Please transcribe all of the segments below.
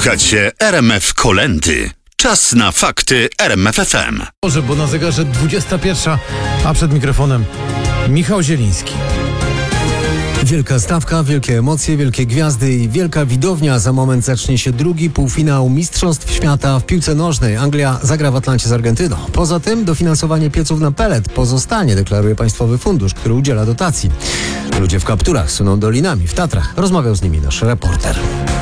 Słuchacie RMF Kolędy. Czas na fakty RMF FM. Może, bo na zegarze 21, a przed mikrofonem Michał Zieliński. Wielka stawka, wielkie emocje, wielkie gwiazdy i wielka widownia. Za moment zacznie się drugi półfinał Mistrzostw Świata w piłce nożnej. Anglia zagra w Atlancie z Argentyną. Poza tym dofinansowanie pieców na pelet pozostanie, deklaruje Państwowy Fundusz, który udziela dotacji. Ludzie w kapturach suną dolinami w Tatrach. Rozmawiał z nimi nasz reporter.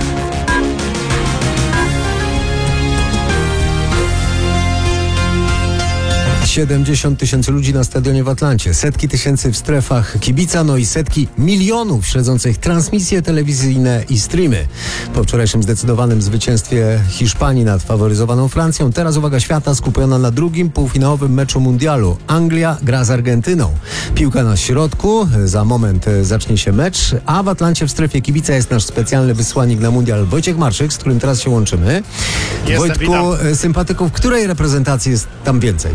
70 tysięcy ludzi na stadionie w Atlancie, setki tysięcy w strefach kibica, no i setki milionów śledzących transmisje telewizyjne i streamy. Po wczorajszym zdecydowanym zwycięstwie Hiszpanii nad faworyzowaną Francją, teraz uwaga świata skupiona na drugim półfinałowym meczu mundialu. Anglia gra z Argentyną. Piłka na środku, za moment zacznie się mecz, a w Atlancie w strefie kibica jest nasz specjalny wysłannik na mundial Wojciech Marczyk, z którym teraz się łączymy. Wojtku, witam. Sympatyków której reprezentacji jest tam więcej?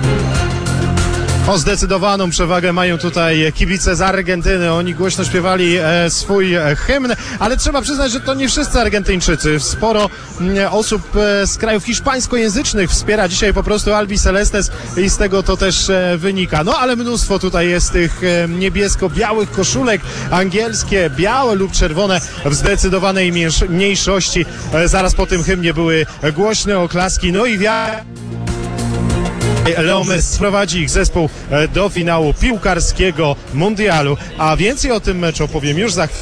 O zdecydowaną przewagę mają tutaj kibice z Argentyny. Oni głośno śpiewali swój hymn, ale trzeba przyznać, że to nie wszyscy Argentyńczycy. Sporo osób z krajów hiszpańskojęzycznych wspiera dzisiaj po prostu Albi Celestes i z tego to też wynika. No ale mnóstwo tutaj jest tych niebiesko-białych koszulek, angielskie, białe lub czerwone w zdecydowanej mniejszości. Zaraz po tym hymnie były głośne oklaski, no i Leo Messi prowadzi ich zespół do finału piłkarskiego mundialu, a więcej o tym meczu opowiem już za chwilę.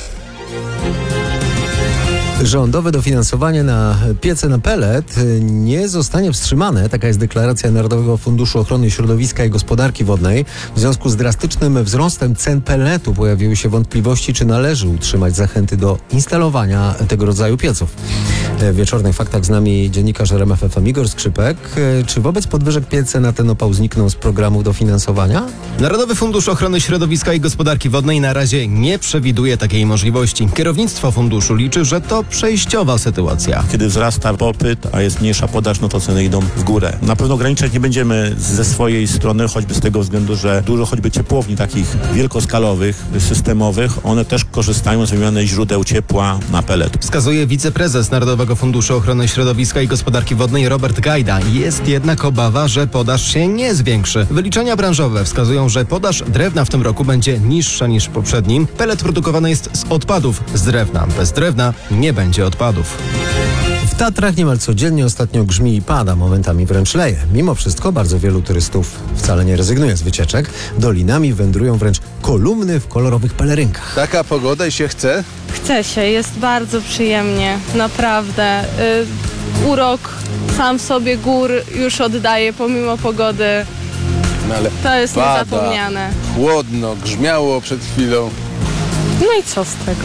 Rządowe dofinansowanie na piece na pelet nie zostanie wstrzymane. Taka jest deklaracja Narodowego Funduszu Ochrony Środowiska i Gospodarki Wodnej. W związku z drastycznym wzrostem cen peletu pojawiły się wątpliwości, czy należy utrzymać zachęty do instalowania tego rodzaju pieców. W wieczornych faktach z nami dziennikarz RMF FM Igor Skrzypek. Czy wobec podwyżek piece na ten opał znikną z programu dofinansowania? Narodowy Fundusz Ochrony Środowiska i Gospodarki Wodnej na razie nie przewiduje takiej możliwości. Kierownictwo funduszu liczy, że to przejściowa sytuacja. Kiedy wzrasta popyt, a jest mniejsza podaż, no to ceny idą w górę. Na pewno ograniczać nie będziemy ze swojej strony, choćby z tego względu, że dużo choćby ciepłowni takich wielkoskalowych, systemowych, one też korzystają z wymiany źródeł ciepła na pelet. Wskazuje wiceprezes Narodowego Funduszu Ochrony Środowiska i Gospodarki Wodnej Robert Gajda. Jest jednak obawa, że podaż się nie zwiększy. Wyliczenia branżowe wskazują, że podaż drewna w tym roku będzie niższa niż w poprzednim. Pelet produkowany jest z odpadów z drewna. Bez drewna nie będzie odpadów. W Tatrach niemal codziennie ostatnio grzmi i pada, momentami wręcz leje. Mimo wszystko bardzo wielu turystów wcale nie rezygnuje z wycieczek. Dolinami wędrują wręcz kolumny w kolorowych pelerynkach. Taka pogoda i się chce? Chce się, jest bardzo przyjemnie, naprawdę. Urok sam sobie gór już oddaje pomimo pogody. No ale To jest pada, niezapomniane. chłodno, grzmiało przed chwilą. No i co z tego?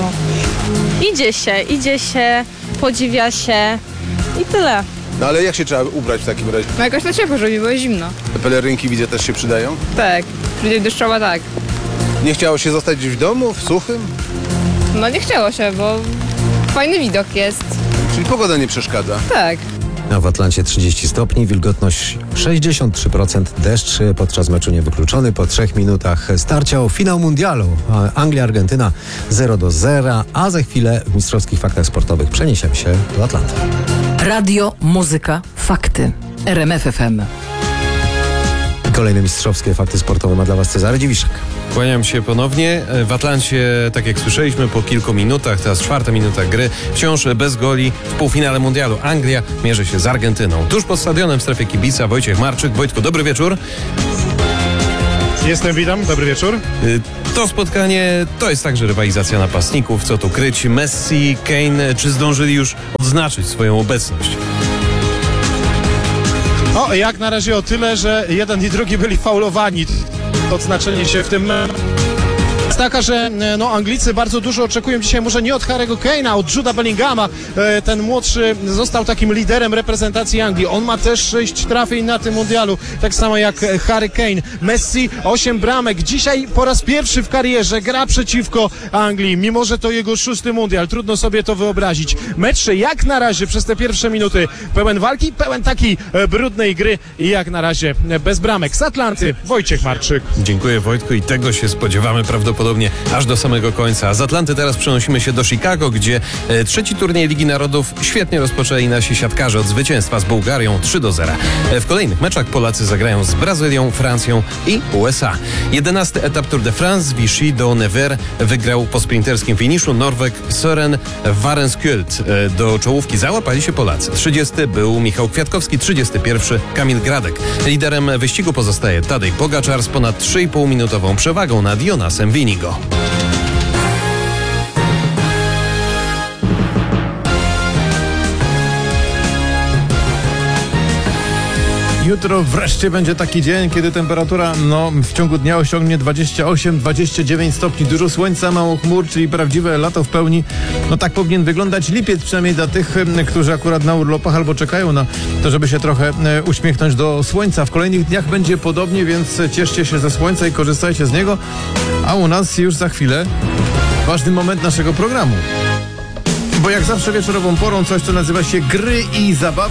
Idzie się, podziwia się i tyle. No ale jak się trzeba ubrać w takim razie? No jakoś na ciepło, żeby nie było zimno. Te pelerynki widzę też się przydają? Tak, przyjdzie deszczowa tak. Nie chciało się zostać gdzieś w domu, w suchym? No nie chciało się, bo fajny widok jest. Czyli pogoda nie przeszkadza. Tak. A w Atlancie 30 stopni, wilgotność 63%, deszcz podczas meczu niewykluczony. Po 3 minutach starcia o finał mundialu. Anglia-Argentyna 0-0, a za chwilę w mistrzowskich faktach sportowych przeniesiemy się do Atlanty. Radio, muzyka, fakty. RMF FM. Kolejne mistrzowskie fakty sportowe ma dla Was Cezary Dziwiszek. Kłaniam się ponownie. W Atlancie, tak jak słyszeliśmy, po kilku minutach, teraz 4. minuta gry, wciąż bez goli w półfinale mundialu. Anglia mierzy się z Argentyną. Tuż pod stadionem w strefie kibica Wojciech Marczyk. Wojtku, dobry wieczór. Witam, dobry wieczór. To spotkanie to jest także rywalizacja napastników, co tu kryć. Messi, Kane, czy zdążyli już odznaczyć swoją obecność? O, jak na razie o tyle, że jeden i drugi byli faulowani. Odznaczenie się w tym jest taka, że Anglicy bardzo dużo oczekują dzisiaj może nie od Harry'ego Kane'a, od Jude'a Bellingama. Ten młodszy został takim liderem reprezentacji Anglii. On ma też 6 trafień na tym mundialu, tak samo jak Harry Kane. Messi 8 bramek. Dzisiaj po raz pierwszy w karierze gra przeciwko Anglii, mimo że to jego 6. mundial. Trudno sobie to wyobrazić. Mecz jak na razie przez te pierwsze minuty pełen walki, pełen takiej brudnej gry i jak na razie bez bramek. Z Atlanty Wojciech Marczyk. Dziękuję, Wojtku, i tego się spodziewamy prawdopodobnie prawdopodobnie aż do samego końca. Z Atlanty teraz przenosimy się do Chicago, gdzie trzeci turniej Ligi Narodów świetnie rozpoczęli nasi siatkarze od zwycięstwa z Bułgarią 3-0. W kolejnych meczach Polacy zagrają z Brazylią, Francją i USA. 11. etap Tour de France Vichy do Nevers wygrał po sprinterskim finiszu Norweg Søren Varenskjöld. Do czołówki załapali się Polacy. 30. był Michał Kwiatkowski, 31. Kamil Gradek. Liderem wyścigu pozostaje Tadej Pogaczar z ponad 3,5-minutową przewagą nad Jonasem Winigo. Jutro wreszcie będzie taki dzień, kiedy temperatura w ciągu dnia osiągnie 28-29 stopni. Dużo słońca, mało chmur, czyli prawdziwe lato w pełni. Tak powinien wyglądać lipiec, przynajmniej dla tych, którzy akurat na urlopach albo czekają na to, żeby się trochę uśmiechnąć do słońca. W kolejnych dniach będzie podobnie, więc cieszcie się ze słońca i korzystajcie z niego. A u nas już za chwilę ważny moment naszego programu. Bo jak zawsze wieczorową porą coś, co nazywa się Gry i Zabawy.